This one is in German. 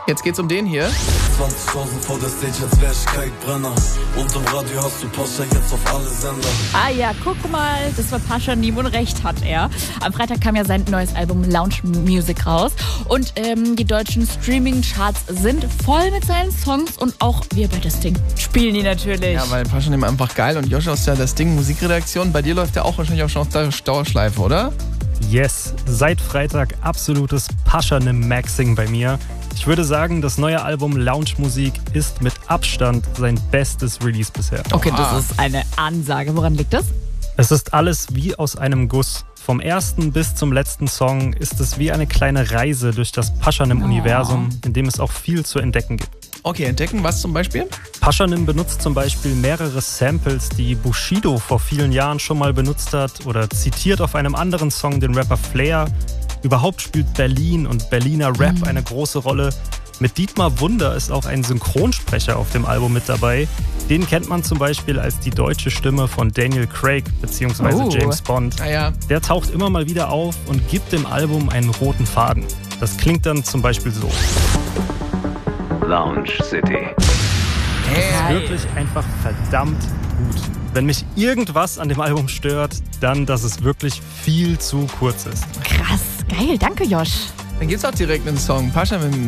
Jetzt geht's um den hier. 20.000 vor der Stage, als wär ich Kalkbrenner. Und im Radio hast du Pascha jetzt auf alle Sender. Ah ja, guck mal, das war Pascha Niem und recht hat er. Am Freitag kam ja sein neues Album Lounge Music raus. Und die deutschen Streaming-Charts sind voll mit seinen Songs. Und auch wir bei Das Ding spielen die natürlich. Ja, weil Pascha Niem einfach geil. Und Josh aus der Das Ding Musikredaktion. Bei dir läuft der auch wahrscheinlich auch schon auf der Dauerschleife, oder? Yes, seit Freitag absolutes Pascha Niem Maxing bei mir. Ich würde sagen, das neue Album Lounge Musik ist mit Abstand sein bestes Release bisher. Okay, das ist eine Ansage. Woran liegt das? Es ist alles wie aus einem Guss. Vom ersten bis zum letzten Song ist es wie eine kleine Reise durch das Pascha Niem Universum, in dem es auch viel zu entdecken gibt. Okay, entdecken was zum Beispiel? Pascha Niem benutzt zum Beispiel mehrere Samples, die Bushido vor vielen Jahren schon mal benutzt hat, oder zitiert auf einem anderen Song den Rapper Flair. Überhaupt spielt Berlin und Berliner Rap eine große Rolle. Mit Dietmar Wunder ist auch ein Synchronsprecher auf dem Album mit dabei. Den kennt man zum Beispiel als die deutsche Stimme von Daniel Craig bzw. James Bond. Ah ja. Der taucht immer mal wieder auf und gibt dem Album einen roten Faden. Das klingt dann zum Beispiel so. Lounge City. Das ist wirklich einfach verdammt gut. Wenn mich irgendwas an dem Album stört, dann, dass es wirklich viel zu kurz ist. Krass, geil, danke Josh. Dann gibt's auch direkt einen Song. Pascha